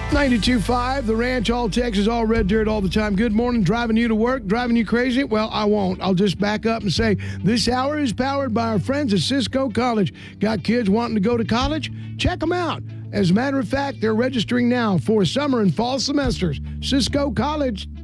92.5, The Ranch, all Texas, all red dirt all the time. Good morning. Driving you to work, driving you crazy? Well, I won't. I'll just back up and say this hour is powered by our friends at Cisco College. Got kids wanting to go to college? Check them out. As a matter of fact, they're registering now for summer and fall semesters. Cisco College.